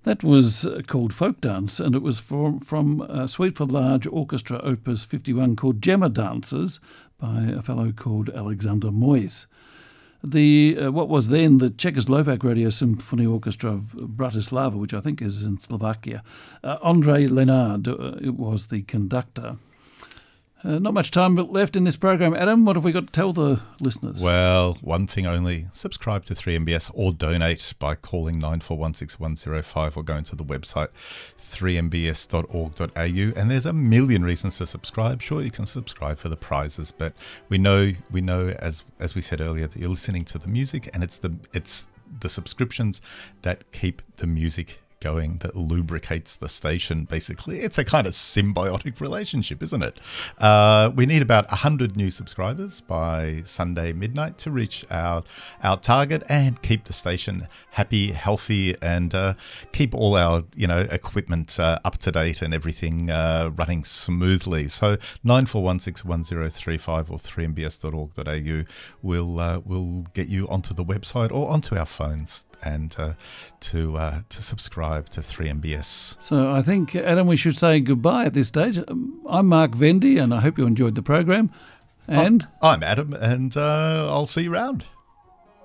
That was called Folk Dance, and it was from Suite for Large Orchestra Opus 51 called Gemma Dances by a fellow called Alexander Moyes. The what was then the Czechoslovak Radio Symphony Orchestra of Bratislava, which I think is in Slovakia. André Lenard was the conductor. Not much time left in this program. Adam, what have we got to tell the listeners? Well, one thing only. Subscribe to 3MBS or donate by calling 9416 or going to the website 3mbs.org.au. And there's a million reasons to subscribe. Sure, you can subscribe for the prizes, but we know as we said earlier that you're listening to the music, and it's the subscriptions that keep the music going, that lubricates the station. Basically, it's a kind of symbiotic relationship, isn't it? We need about 100 new subscribers by Sunday midnight to reach our target and keep the station happy, healthy, and keep all our equipment up to date and everything running smoothly. So 94161035 or 3mbs.org.au will get you onto the website or onto our phones and to subscribe to 3MBS. So I think, Adam, we should say goodbye at this stage. I'm Mark Vendy, and I hope you enjoyed the program. And I'm Adam, and I'll see you around.